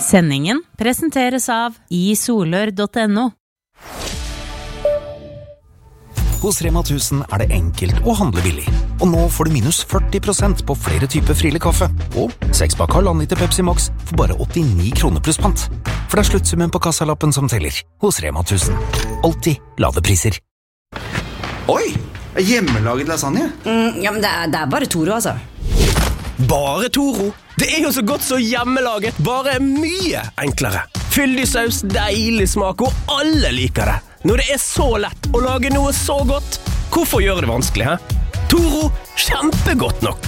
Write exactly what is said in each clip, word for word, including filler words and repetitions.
Sendingen presenteres av i solør punktum no. Hos Rema tusen er det enkelt å handle billig. Og nå får du minus førti prosent på flere typer Friele kaffe. Og seks pakk halvannen liter Pepsi Max for bare åttini kroner pluss pant. For det er sluttsummen på kassalappen som teller. Hos Rema tusen. Alltid lave priser. Oi! Hjemmelaget lasagne? Mm, ja, men det er, det er bare Toro, altså. Bare Toro? Det er jo så godt så hjemmelaget, bare mye enklere. Fyldig saus, deilig smak, og alle liker det. Når det er så lett å lage noe så godt, hvorfor gjøre det vanskelig, he? Toro, kjempegodt nok.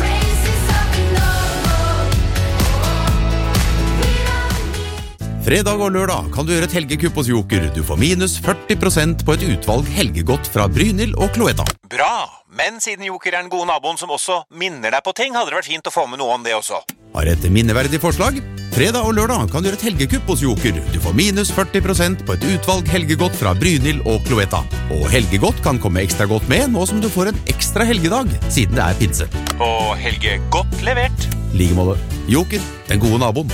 Fredag og lørdag kan du gjøre et helgekupp hos Joker. Du får minus førti prosent på et utvalg helgegodt fra Brynhild og Cloetta. Bra, men siden Joker er den gode naboen som også minner deg på ting, hadde det vært fint å få med noe om det også. Har et minneverdig forslag? Fredag og lørdag kan du gjøre et helgekupp hos Joker. Du får minus førti prosent på et utvalg helgegodt fra Brynhild og Cloetta. Og helgegodt kan komme ekstra godt med nå som du får en ekstra helgedag, siden det er pinse. Og helgegodt levert. Like måte. Joker, den gode naboen.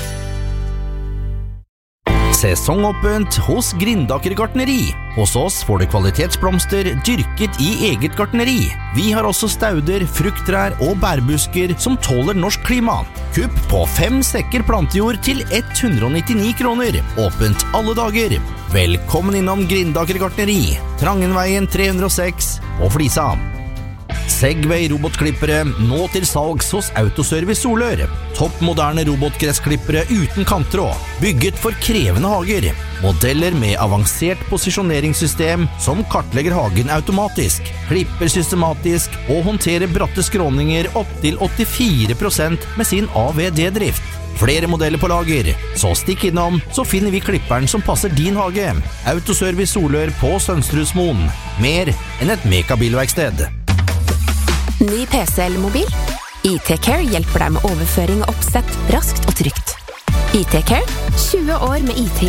Sesongåpent hos Grindaker gartneri. Hos oss får du kvalitetsblomster dyrket i eget gartneri. Vi har også stauder, frukttrær og bærbusker som tåler norsk klima. Kupp på fem sekker plantejord til hundre og nittini kroner. Åpent alle dager. Velkommen innom Grindaker gartneri. Trangenveien tre hundre og seks og Flisa. Segway robotklippere nå til salgs hos Autoservice Solør. Topp moderne robotgressklippere uten kanttråd. Bygget for krevende hager. Modeller med avansert posisjoneringssystem som kartlegger hagen automatisk. Klipper systematisk og håndterer bratte skråninger opp til åttifire prosent med sin A V D-drift. Flere modeller på lager, så stikk innom, så finner vi klipperen som passer din hage. Autoservice Solør på Sønstrudsmoen. Mer enn et mekabilverksted. Ny P C eller mobil? I T Care hjelper deg med overføring og oppsett raskt og trygt. I T Care, tjue år med I T